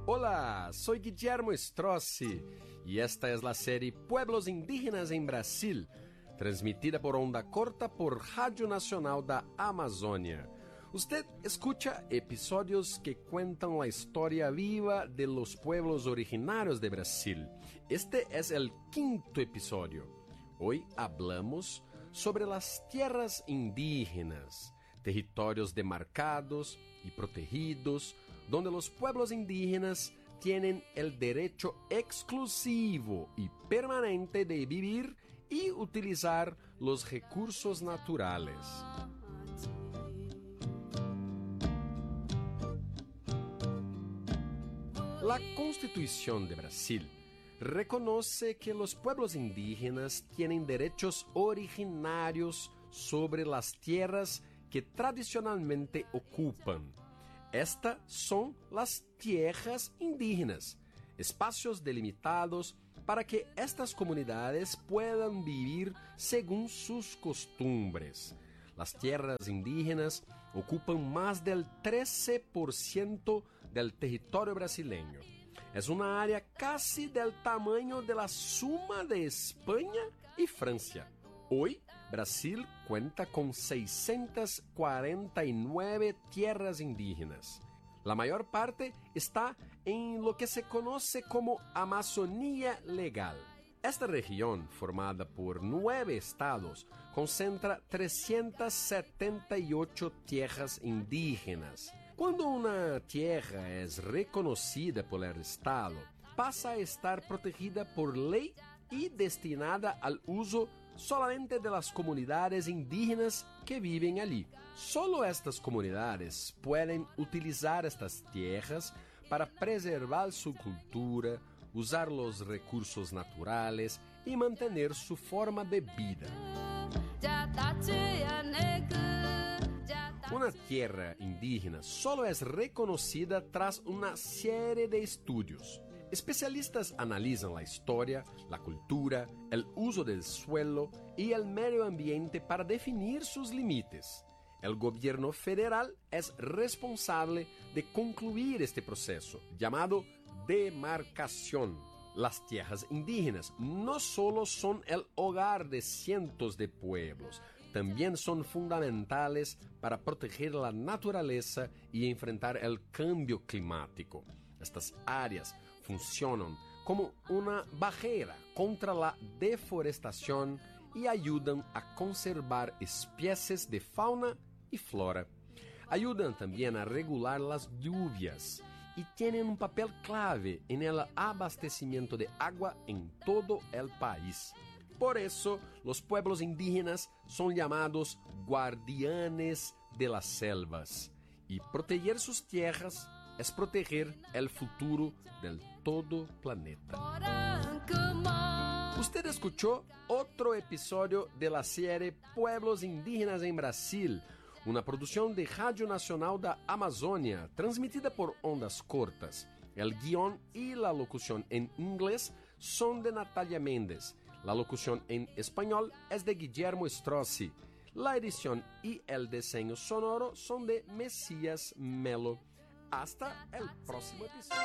Hola, soy Guillermo Strossi y esta es la serie Pueblos Indígenas en Brasil, transmitida por onda corta por Rádio Nacional da Amazônia. Usted escucha episodios que cuentan la historia viva de los pueblos originarios de Brasil. Este es el 5º episodio. Hoy hablamos sobre las tierras indígenas, territorios demarcados y protegidos, donde los pueblos indígenas tienen el derecho exclusivo y permanente de vivir y utilizar los recursos naturales. La Constitución de Brasil reconoce que los pueblos indígenas tienen derechos originarios sobre las tierras que tradicionalmente ocupan. Estas son las tierras indígenas, espacios delimitados para que estas comunidades puedan vivir según sus costumbres. Las tierras indígenas ocupan más del 13% del territorio brasileño. Es una área casi del tamaño de la suma de España y Francia. Hoy, Brasil cuenta con 649 tierras indígenas. La mayor parte está en lo que se conoce como Amazonía Legal. Esta región, formada por 9 estados, concentra 378 tierras indígenas. Cuando una tierra es reconocida por el Estado, pasa a estar protegida por ley y destinada al uso solamente de las comunidades indígenas que viven allí. Solo estas comunidades pueden utilizar estas tierras para preservar su cultura, usar los recursos naturales y mantener su forma de vida. Una tierra indígena solo es reconocida tras una serie de estudios. Especialistas analizan la historia, la cultura, el uso del suelo y el medio ambiente para definir sus límites. El gobierno federal es responsable de concluir este proceso, llamado demarcación. Las tierras indígenas no solo son el hogar de cientos de pueblos, también son fundamentales para proteger la naturaleza y enfrentar el cambio climático. Estas áreas funcionan como una barrera contra la deforestación y ayudan a conservar especies de fauna y flora. Ayudan también a regular las lluvias y tienen un papel clave en el abastecimiento de agua en todo el país. Por eso, los pueblos indígenas son llamados guardianes de las selvas. Y proteger sus tierras es proteger el futuro del todo planeta. Usted escuchó otro episodio de la serie Pueblos Indígenas en Brasil, una producción de Radio Nacional da Amazônia, transmitida por ondas cortas. El guión y la locución en inglés son de Natalia Méndez. La locución en español es de Guillermo Strossi. La edición y el diseño sonoro son de Mesías Melo. Hasta el próximo episodio.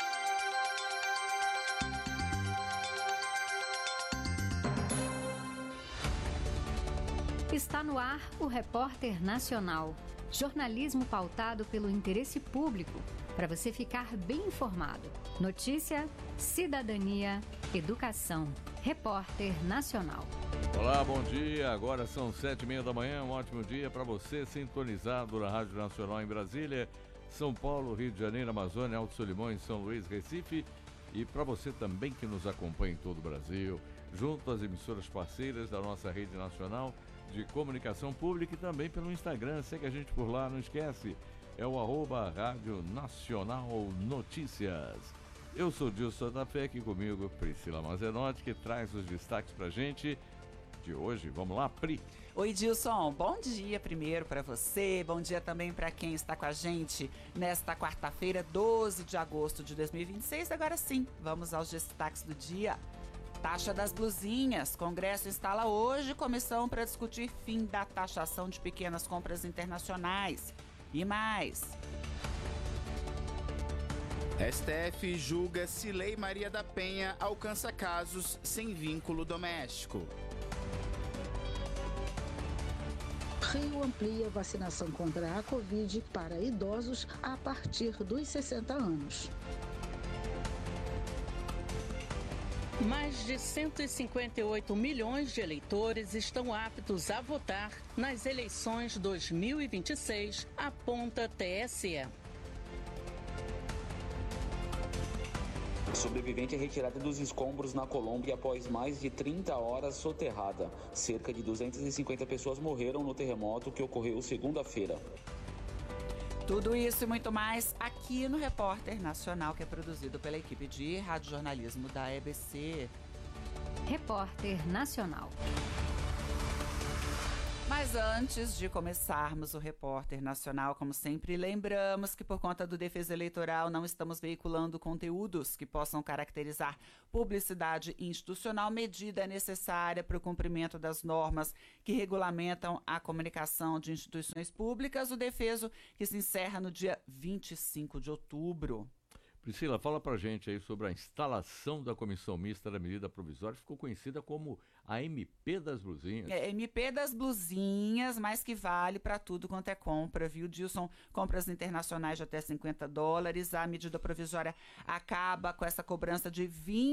Está no ar o Repórter Nacional. Jornalismo pautado pelo interesse público, para você ficar bem informado. Notícia, cidadania, educação. Repórter Nacional. Olá, bom dia. Agora são 7h30 da manhã. Um ótimo dia para você, sintonizado na Rádio Nacional em Brasília, São Paulo, Rio de Janeiro, Amazônia, Alto Solimões, São Luís, Recife. E para você também que nos acompanha em todo o Brasil, junto às emissoras parceiras da nossa rede nacional de comunicação pública e também pelo Instagram. Segue a gente por lá, não esquece. É o @Rádio Nacional Notícias. Eu sou Dilson da Fé, aqui comigo Priscila Mazenotti, que traz os destaques pra gente de hoje. Vamos lá, Pri? Oi, Dilson. Bom dia primeiro para você, bom dia também para quem está com a gente nesta quarta-feira, 12 de agosto de 2026. Agora sim, vamos aos destaques do dia. Taxa das blusinhas. Congresso instala hoje comissão para discutir fim da taxação de pequenas compras internacionais. E mais. STF julga se Lei Maria da Penha alcança casos sem vínculo doméstico. Rio amplia vacinação contra a Covid para idosos a partir dos 60 anos. Mais de 158 milhões de eleitores estão aptos a votar nas eleições 2026, aponta TSE. Sobrevivente é retirada dos escombros na Colômbia após mais de 30 horas soterrada. Cerca de 250 pessoas morreram no terremoto que ocorreu segunda-feira. Tudo isso e muito mais aqui no Repórter Nacional, que é produzido pela equipe de radiojornalismo da EBC. Repórter Nacional. Mas antes de começarmos o Repórter Nacional, como sempre, lembramos que por conta do Defesa Eleitoral não estamos veiculando conteúdos que possam caracterizar publicidade institucional, medida necessária para o cumprimento das normas que regulamentam a comunicação de instituições públicas. O Defeso, que se encerra no dia 25 de outubro. Priscila, fala pra gente aí sobre a instalação da Comissão Mista da Medida Provisória, ficou conhecida como a MP das Blusinhas. MP das Blusinhas, mas que vale para tudo quanto é compra, viu, Dilson? Compras internacionais de até $50. A medida provisória acaba com essa cobrança de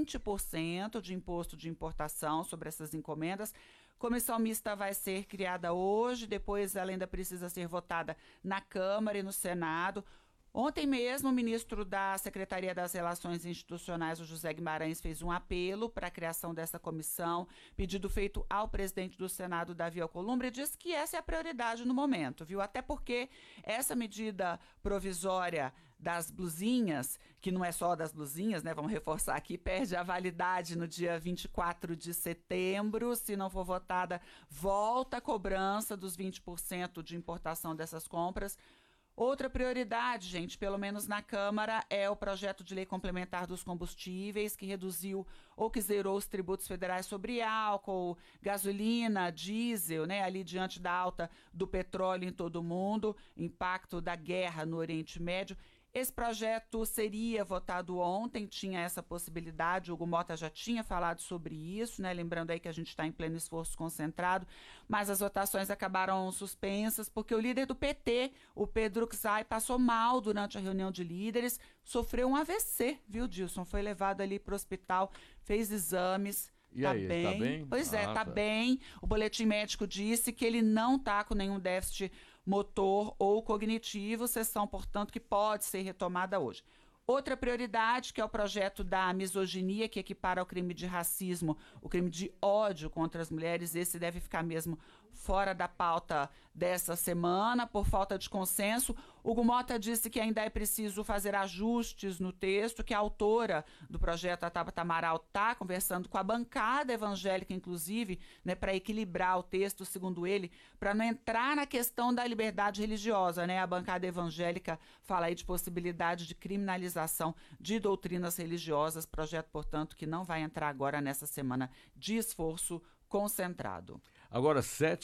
20% de imposto de importação sobre essas encomendas. Comissão mista vai ser criada hoje, depois ela ainda precisa ser votada na Câmara e no Senado. Ontem mesmo, o ministro da Secretaria das Relações Institucionais, o José Guimarães, fez um apelo para a criação dessa comissão, pedido feito ao presidente do Senado, Davi Alcolumbre, e diz que essa é a prioridade no momento, viu? Até porque essa medida provisória das blusinhas, que não é só das blusinhas, né? Vamos reforçar aqui, perde a validade no dia 24 de setembro. Se não for votada, volta a cobrança dos 20% de importação dessas compras. Outra prioridade, gente, pelo menos na Câmara, é o projeto de lei complementar dos combustíveis, que reduziu ou que zerou os tributos federais sobre álcool, gasolina, diesel, né, ali diante da alta do petróleo em todo o mundo, impacto da guerra no Oriente Médio. Esse projeto seria votado ontem, tinha essa possibilidade, o Hugo Mota já tinha falado sobre isso, né? Lembrando aí que a gente está em pleno esforço concentrado, mas as votações acabaram suspensas porque o líder do PT, o Pedro Czai, passou mal durante a reunião de líderes, sofreu um AVC, viu, Dilson? Foi levado ali para o hospital, fez exames. E aí, bem. Tá bem? Pois tá bem. O boletim médico disse que ele não está com nenhum déficit motor ou cognitivo, sessão, portanto, que pode ser retomada hoje. Outra prioridade, que é o projeto da misoginia, que equipara ao crime de racismo, o crime de ódio contra as mulheres, esse deve ficar mesmo fora da pauta dessa semana, por falta de consenso. Hugo Mota disse que ainda é preciso fazer ajustes no texto, que a autora do projeto, a Tabata Amaral, está conversando com a bancada evangélica, inclusive, né, para equilibrar o texto, segundo ele, para não entrar na questão da liberdade religiosa, né? A bancada evangélica fala aí de possibilidade de criminalização de doutrinas religiosas, projeto, portanto, que não vai entrar agora nessa semana de esforço concentrado. Agora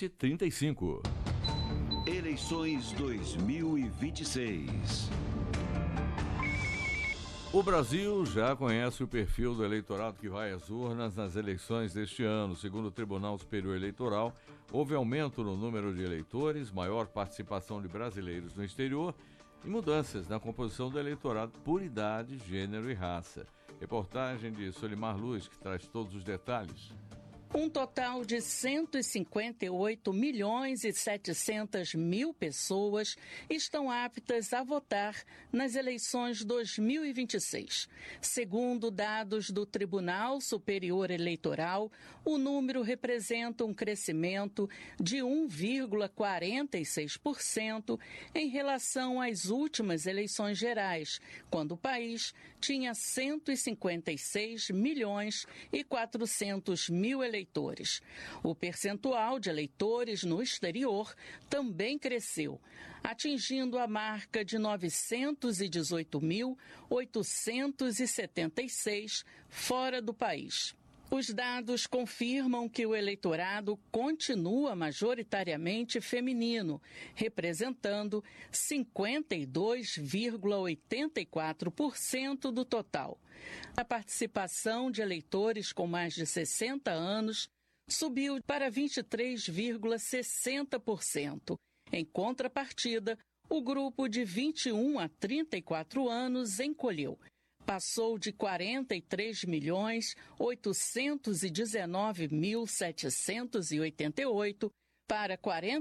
7h35. Eleições 2026. O Brasil já conhece o perfil do eleitorado que vai às urnas nas eleições deste ano. Segundo o Tribunal Superior Eleitoral, houve aumento no número de eleitores, maior participação de brasileiros no exterior e mudanças na composição do eleitorado por idade, gênero e raça. Reportagem de Solimar Luz, que traz todos os detalhes. Um total de 158.700.000 pessoas estão aptas a votar nas eleições 2026. Segundo dados do Tribunal Superior Eleitoral, o número representa um crescimento de 1,46% em relação às últimas eleições gerais, quando o país tinha 156.400.000 eleitores. O percentual de eleitores no exterior também cresceu, atingindo a marca de 918.876 fora do país. Os dados confirmam que o eleitorado continua majoritariamente feminino, representando 52,84% do total. A participação de eleitores com mais de 60 anos subiu para 23,60%. Em contrapartida, o grupo de 21 a 34 anos encolheu. Passou de 43.819.788 para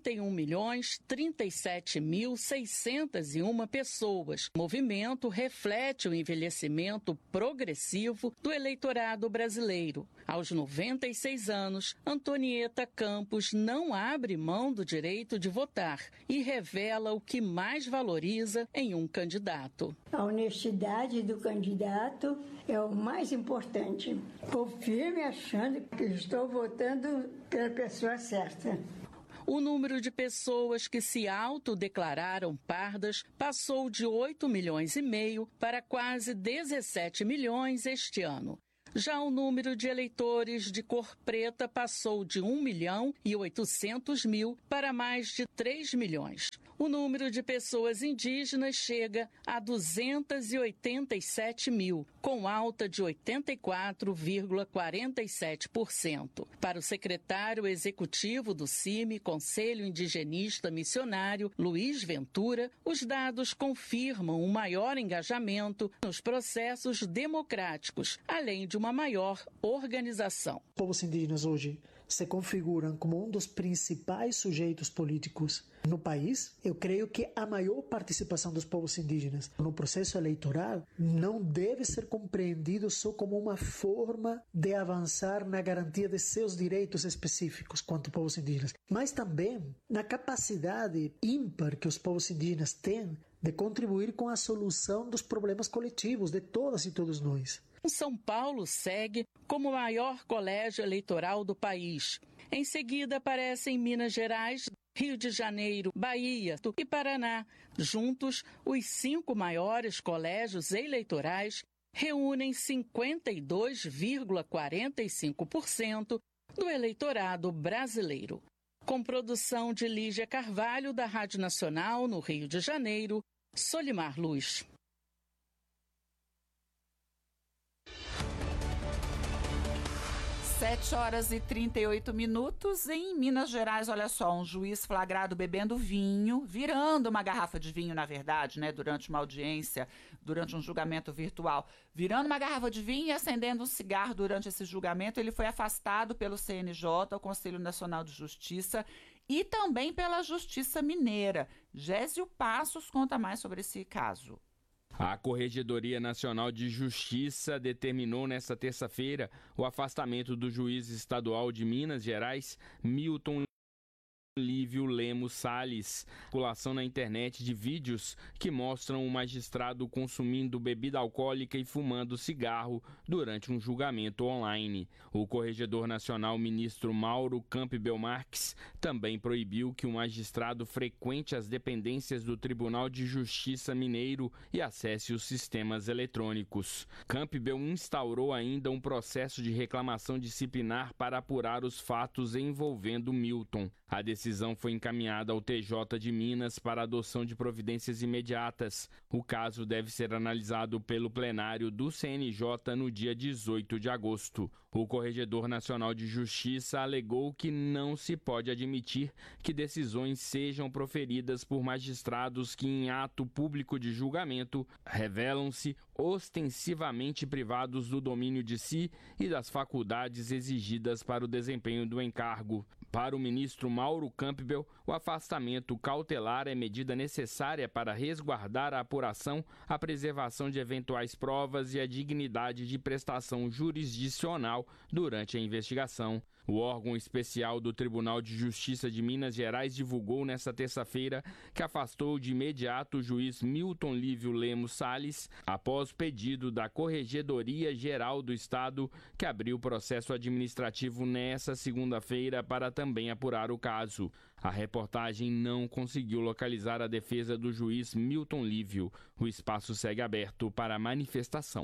41.037.601 pessoas. O movimento reflete o envelhecimento progressivo do eleitorado brasileiro. Aos 96 anos, Antonieta Campos não abre mão do direito de votar e revela o que mais valoriza em um candidato. A honestidade do candidato é o mais importante. Estou firme achando que estou votando pela pessoa certa. O número de pessoas que se autodeclararam pardas passou de 8,5 milhões para quase 17 milhões este ano. Já o número de eleitores de cor preta passou de 1.800.000 para mais de 3 milhões. O número de pessoas indígenas chega a 287 mil, com alta de 84,47%. Para o secretário executivo do CIMI, Conselho Indigenista Missionário, Luiz Ventura, os dados confirmam um maior engajamento nos processos democráticos, além de uma maior organização. Os povos indígenas hoje se configuram como um dos principais sujeitos políticos no país. Eu creio que a maior participação dos povos indígenas no processo eleitoral não deve ser compreendido só como uma forma de avançar na garantia de seus direitos específicos quanto povos indígenas, mas também na capacidade ímpar que os povos indígenas têm de contribuir com a solução dos problemas coletivos de todas e todos nós. São Paulo segue como o maior colégio eleitoral do país. Em seguida aparecem Minas Gerais, Rio de Janeiro, Bahia e Paraná. Juntos, os 5 maiores colégios eleitorais reúnem 52,45% do eleitorado brasileiro. Com produção de Lígia Carvalho, da Rádio Nacional, no Rio de Janeiro, Solimar Luz. 7h38. Em Minas Gerais, olha só, um juiz flagrado bebendo vinho, virando uma garrafa de vinho, na verdade, né, durante uma audiência, durante um julgamento virtual, virando uma garrafa de vinho e acendendo um cigarro durante esse julgamento. Ele foi afastado pelo CNJ, o Conselho Nacional de Justiça, e também pela Justiça Mineira. Gésio Passos conta mais sobre esse caso. A Corregedoria Nacional de Justiça determinou nesta terça-feira o afastamento do juiz estadual de Minas Gerais, Milton Lívio Lemos Salles. Circulação na internet de vídeos que mostram o magistrado consumindo bebida alcoólica e fumando cigarro durante um julgamento online. O Corregedor Nacional, ministro Mauro Campbell Marques, também proibiu que o magistrado frequente as dependências do Tribunal de Justiça Mineiro e acesse os sistemas eletrônicos. Campbell instaurou ainda um processo de reclamação disciplinar para apurar os fatos envolvendo Milton. A decisão foi encaminhada ao TJ de Minas para adoção de providências imediatas. O caso deve ser analisado pelo plenário do CNJ no dia 18 de agosto. O Corregedor Nacional de Justiça alegou que não se pode admitir que decisões sejam proferidas por magistrados que, em ato público de julgamento, revelam-se ostensivamente privados do domínio de si e das faculdades exigidas para o desempenho do encargo. Para o ministro Mauro Campbell, o afastamento cautelar é medida necessária para resguardar a apuração, a preservação de eventuais provas e a dignidade de prestação jurisdicional durante a investigação. O órgão especial do Tribunal de Justiça de Minas Gerais divulgou nesta terça-feira que afastou de imediato o juiz Milton Lívio Lemos Salles após pedido da Corregedoria Geral do Estado, que abriu processo administrativo nesta segunda-feira para também apurar o caso. A reportagem não conseguiu localizar a defesa do juiz Milton Lívio. O espaço segue aberto para manifestação.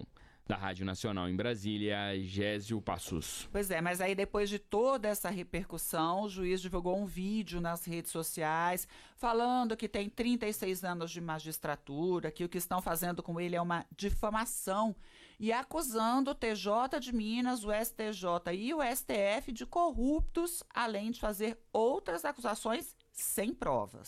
Da Rádio Nacional em Brasília, Gésio Passus. Pois é, mas aí depois de toda essa repercussão, o juiz divulgou um vídeo nas redes sociais falando que tem 36 anos de magistratura, que o que estão fazendo com ele é uma difamação e acusando o TJ de Minas, o STJ e o STF de corruptos, além de fazer outras acusações sem provas.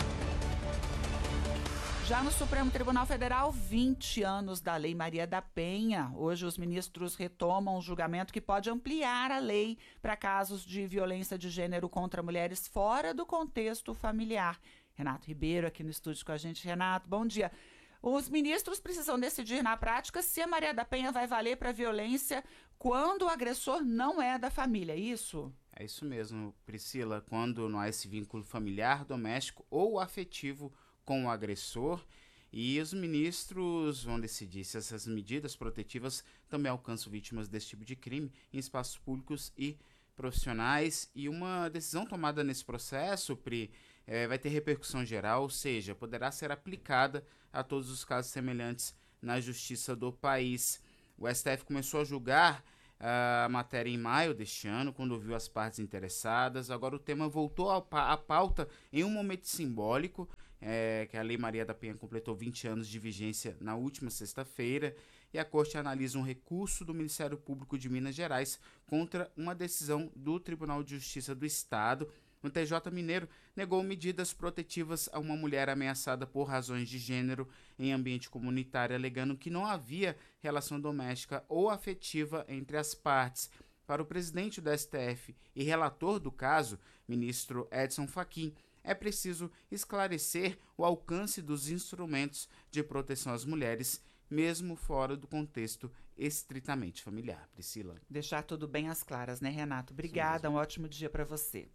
Já no Supremo Tribunal Federal, 20 anos da Lei Maria da Penha. Hoje os ministros retomam o julgamento que pode ampliar a lei para casos de violência de gênero contra mulheres fora do contexto familiar. Renato Ribeiro aqui no estúdio com a gente. Renato, bom dia. Os ministros precisam decidir na prática se a Maria da Penha vai valer para violência quando o agressor não é da família, é isso? É isso mesmo, Priscila. Quando não há esse vínculo familiar, doméstico ou afetivo com o agressor, e os ministros vão decidir se essas medidas protetivas também alcançam vítimas desse tipo de crime em espaços públicos e profissionais. E uma decisão tomada nesse processo, Pri, vai ter repercussão geral, ou seja, poderá ser aplicada a todos os casos semelhantes na justiça do país. O STF começou a julgar a matéria em maio deste ano, quando ouviu as partes interessadas. Agora o tema voltou à pauta em um momento simbólico, que a Lei Maria da Penha completou 20 anos de vigência na última sexta-feira, e a Corte analisa um recurso do Ministério Público de Minas Gerais contra uma decisão do Tribunal de Justiça do Estado. O TJ mineiro negou medidas protetivas a uma mulher ameaçada por razões de gênero em ambiente comunitário, alegando que não havia relação doméstica ou afetiva entre as partes. Para o presidente do STF e relator do caso, ministro Edson Fachin, é preciso esclarecer o alcance dos instrumentos de proteção às mulheres, mesmo fora do contexto estritamente familiar. Priscila. Deixar tudo bem às claras, né, Renato? Obrigada, um ótimo dia para você.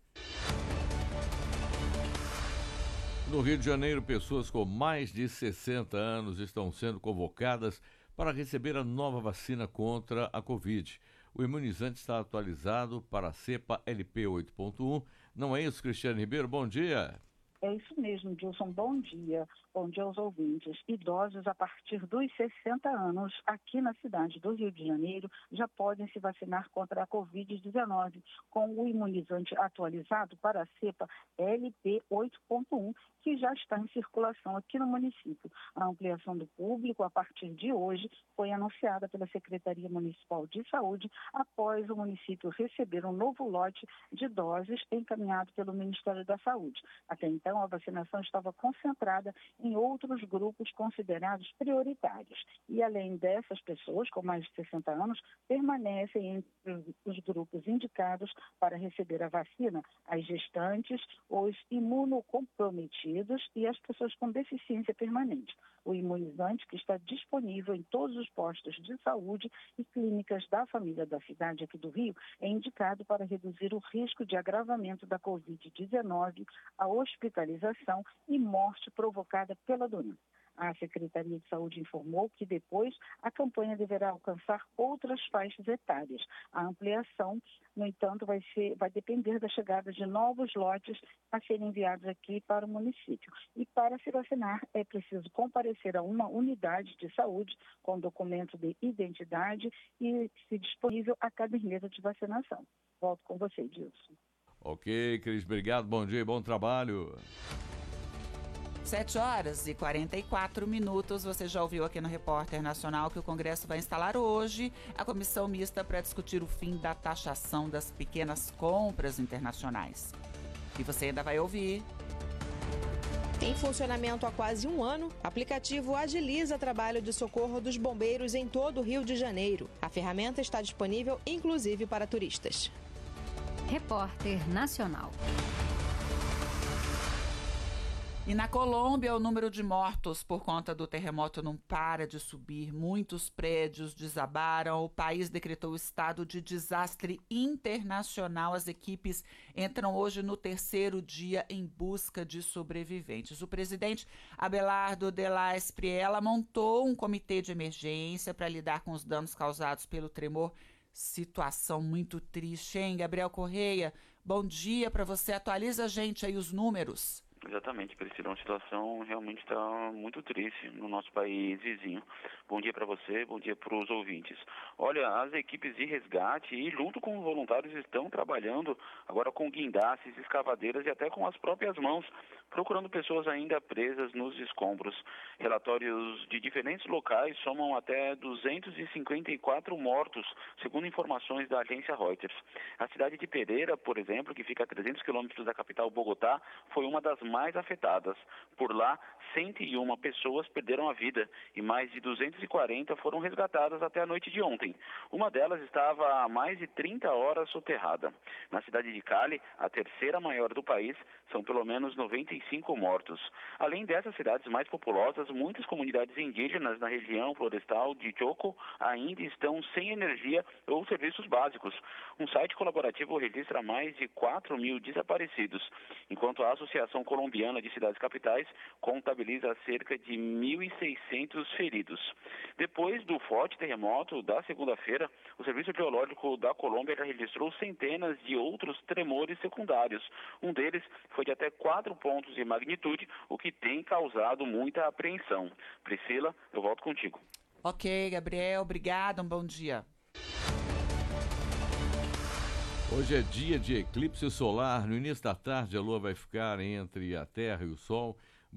No Rio de Janeiro, pessoas com mais de 60 anos estão sendo convocadas para receber a nova vacina contra a Covid. O imunizante está atualizado para a cepa LP 8.1. Não é isso, Cristiane Ribeiro? Bom dia. É isso mesmo, Dilson. Bom dia. Bom dia aos ouvintes. Idosos a partir dos 60 anos aqui na cidade do Rio de Janeiro já podem se vacinar contra a Covid-19 com o imunizante atualizado para a cepa LP 8.1, que já está em circulação aqui no município. A ampliação do público a partir de hoje foi anunciada pela Secretaria Municipal de Saúde após o município receber um novo lote de doses encaminhado pelo Ministério da Saúde. Até então, a vacinação estava concentrada em outros grupos considerados prioritários. E, além dessas pessoas com mais de 60 anos, permanecem entre os grupos indicados para receber a vacina as gestantes, os imunocomprometidos e as pessoas com deficiência permanente. O imunizante, que está disponível em todos os postos de saúde e clínicas da família da cidade aqui do Rio, é indicado para reduzir o risco de agravamento da Covid-19, a hospitalização e morte provocada pela doença. A Secretaria de Saúde informou que depois a campanha deverá alcançar outras faixas etárias. A ampliação, no entanto, vai depender da chegada de novos lotes a serem enviados aqui para o município. E para se vacinar é preciso comparecer a uma unidade de saúde com documento de identidade e, se disponível, a caderneta de vacinação. Volto com você, Dilson. Ok, Cris, obrigado, bom dia e bom trabalho. 7h44. Você já ouviu aqui no Repórter Nacional que o Congresso vai instalar hoje a comissão mista para discutir o fim da taxação das pequenas compras internacionais. E você ainda vai ouvir. Em funcionamento há quase um ano, o aplicativo agiliza o trabalho de socorro dos bombeiros em todo o Rio de Janeiro. A ferramenta está disponível, inclusive, para turistas. Repórter Nacional. E na Colômbia, o número de mortos por conta do terremoto não para de subir. Muitos prédios desabaram. O país decretou estado de desastre internacional. As equipes entram hoje no 3º dia em busca de sobreviventes. O presidente Abelardo de la Espriella montou um comitê de emergência para lidar com os danos causados pelo tremor. Situação muito triste, hein, Gabriel Correia? Bom dia para você. Atualiza a gente aí os números. Exatamente, Priscila, uma situação realmente está muito triste no nosso país vizinho, Bom dia para você, bom dia para os ouvintes. Olha, as equipes de resgate e junto com os voluntários estão trabalhando agora com guindastes, escavadeiras e até com as próprias mãos, procurando pessoas ainda presas nos escombros. Relatórios de diferentes locais somam até 254 mortos, segundo informações da agência Reuters. A cidade de Pereira, por exemplo, que fica a 300 quilômetros da capital Bogotá, foi uma das mais afetadas. Por lá, 101 pessoas perderam a vida e mais de 240 foram resgatadas até a noite de ontem. Uma delas estava há mais de 30 horas soterrada. Na cidade de Cali, a terceira maior do país, são pelo menos 95 mortos. Além dessas cidades mais populosas, muitas comunidades indígenas na região florestal de Choco ainda estão sem energia ou serviços básicos. Um site colaborativo registra mais de 4 mil desaparecidos, enquanto a Associação Colombiana de Cidades Capitais contabiliza cerca de 1.600 feridos. Depois do forte terremoto da segunda-feira, o Serviço Geológico da Colômbia já registrou centenas de outros tremores secundários. Um deles foi de até 4 pontos de magnitude, o que tem causado muita apreensão. Priscila, eu volto contigo. Ok, Gabriel, obrigado, um bom dia. Hoje é dia de eclipse solar. No início da tarde, a Lua vai ficar entre a Terra e o Sol